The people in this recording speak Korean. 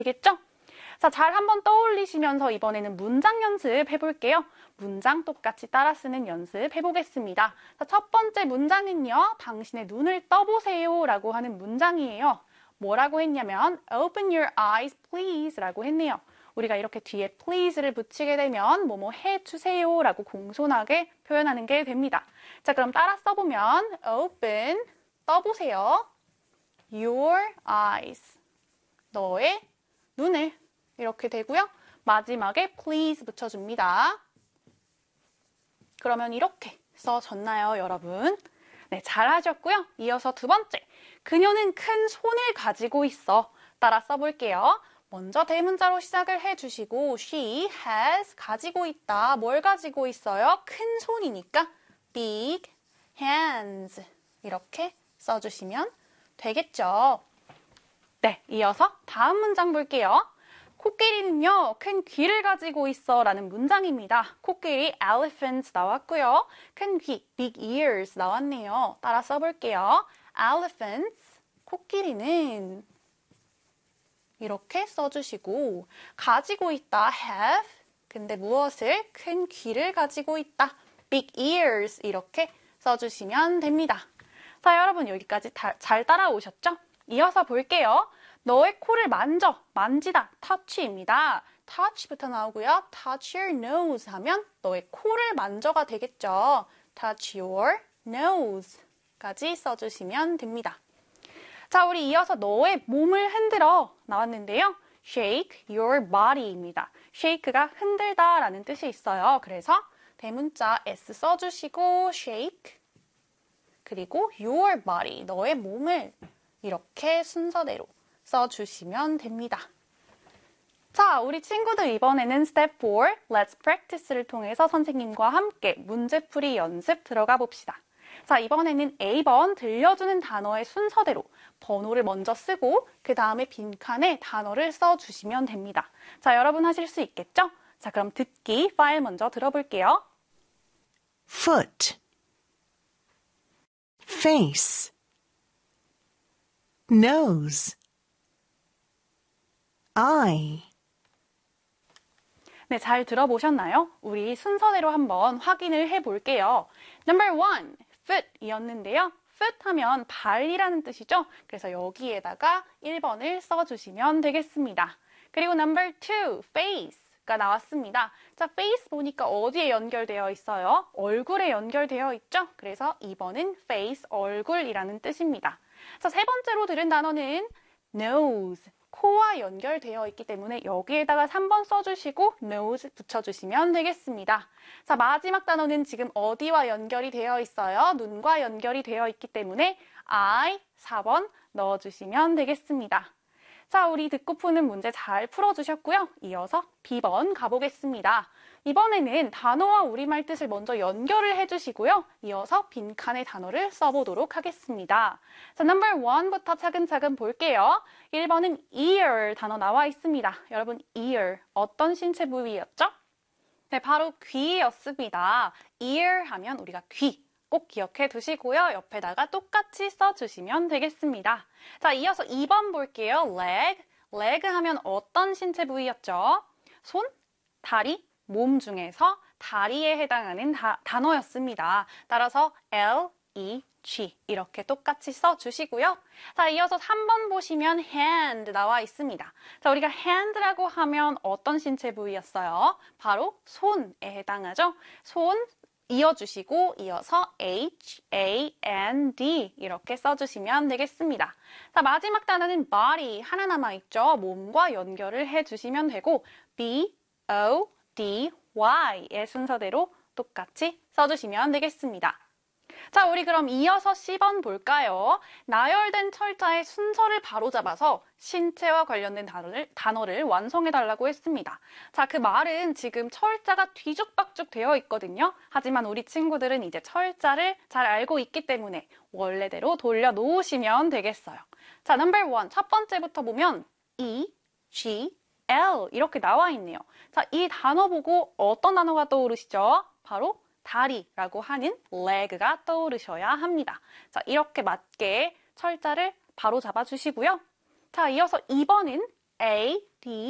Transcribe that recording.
되겠죠? 자, 잘 한번 떠올리시면서 이번에는 문장 연습 해볼게요. 문장 똑같이 따라 쓰는 연습 해보겠습니다. 자, 첫 번째 문장은요. 당신의 눈을 떠보세요 라고 하는 문장이에요. 뭐라고 했냐면 Open your eyes please 라고 했네요. 우리가 이렇게 뒤에 please를 붙이게 되면 뭐뭐 해주세요 라고 공손하게 표현하는 게 됩니다. 자, 그럼 따라 써보면 Open, 떠보세요. Your eyes, 너의 눈을 이렇게 되고요. 마지막에 please 붙여줍니다. 그러면 이렇게 써졌나요, 여러분? 네, 잘하셨고요. 이어서 두 번째. 그녀는 큰 손을 가지고 있어. 따라 써볼게요. 먼저 대문자로 시작을 해주시고 she has, 가지고 있다. 뭘 가지고 있어요? 큰 손이니까 big hands 이렇게 써주시면 되겠죠. 네, 이어서 다음 문장 볼게요. 코끼리는요, 큰 귀를 가지고 있어 라는 문장입니다. 코끼리 elephant 나왔고요. 큰 귀, big ears 나왔네요. 따라 써볼게요. elephants, 코끼리는 이렇게 써주시고 가지고 있다, have. 근데 무엇을? 큰 귀를 가지고 있다, big ears 이렇게 써주시면 됩니다. 자, 여러분 여기까지 잘 따라오셨죠? 이어서 볼게요. 너의 코를 만지다, touch입니다. touch부터 나오고요. touch your nose 하면 너의 코를 만져가 되겠죠. touch your nose까지 써주시면 됩니다. 자, 우리 이어서 너의 몸을 흔들어 나왔는데요. shake your body입니다. shake가 흔들다 라는 뜻이 있어요. 그래서 대문자 s 써주시고 shake, 그리고 your body, 너의 몸을 이렇게 순서대로 써주시면 됩니다. 자, 우리 친구들 이번에는 Step 4, Let's Practice를 통해서 선생님과 함께 문제풀이 연습 들어가 봅시다. 자, 이번에는 A번 들려주는 단어의 순서대로 번호를 먼저 쓰고 그 다음에 빈칸에 단어를 써주시면 됩니다. 자, 여러분 하실 수 있겠죠? 자, 그럼 듣기 파일 먼저 들어볼게요. Foot, face, nose, eye. 네, 잘 들어보셨나요? 우리 순서대로 한번 확인을 해볼게요. Number 1, foot 이었는데요. foot 하면 발이라는 뜻이죠. 그래서 여기에다가 1번을 써주시면 되겠습니다. 그리고 number 2, face가 나왔습니다. 자, face 보니까 어디에 연결되어 있어요? 얼굴에 연결되어 있죠? 그래서 2번은 face, 얼굴이라는 뜻입니다. 자, 세 번째로 들은 단어는 nose, 코와 연결되어 있기 때문에 여기에다가 3번 써주시고 nose 붙여주시면 되겠습니다. 자, 마지막 단어는 지금 어디와 연결이 되어 있어요? 눈과 연결이 되어 있기 때문에 eye, 4번 넣어주시면 되겠습니다. 자, 우리 듣고 푸는 문제 잘 풀어주셨고요. 이어서 B번 가보겠습니다. 이번에는 단어와 우리말 뜻을 먼저 연결을 해주시고요. 이어서 빈칸에 단어를 써보도록 하겠습니다. 자, number 1부터 차근차근 볼게요. 1번은 ear 단어 나와 있습니다. 여러분, ear 어떤 신체 부위였죠? 네, 바로 귀였습니다. ear 하면 우리가 귀. 꼭 기억해 두시고요. 옆에다가 똑같이 써주시면 되겠습니다. 자, 이어서 2번 볼게요. leg. leg 하면 어떤 신체 부위였죠? 손, 다리, 몸 중에서 다리에 해당하는 단어였습니다. 따라서 L-E-G 이렇게 똑같이 써주시고요. 자, 이어서 3번 보시면 hand 나와 있습니다. 자, 우리가 hand라고 하면 어떤 신체 부위였어요? 바로 손에 해당하죠. 손 이어주시고 이어서 H-A-N-D 이렇게 써주시면 되겠습니다. 자, 마지막 단어는 body 하나 남아있죠. 몸과 연결을 해주시면 되고 B-O-D-Y의 순서대로 똑같이 써주시면 되겠습니다. 자, 우리 그럼 이어서 C번 볼까요? 나열된 철자의 순서를 바로잡아서 신체와 관련된 단어를 완성해달라고 했습니다. 자, 그 말은 지금 철자가 뒤죽박죽 되어 있거든요. 하지만 우리 친구들은 이제 철자를 잘 알고 있기 때문에 원래대로 돌려놓으시면 되겠어요. 자, number 1, 첫 번째부터 보면 E, G, L 이렇게 나와 있네요. 자, 이 단어 보고 어떤 단어가 떠오르시죠? 바로 다리라고 하는 leg가 떠오르셔야 합니다. 자, 이렇게 맞게 철자를 바로 잡아주시고요. 자, 이어서 2번은 A, D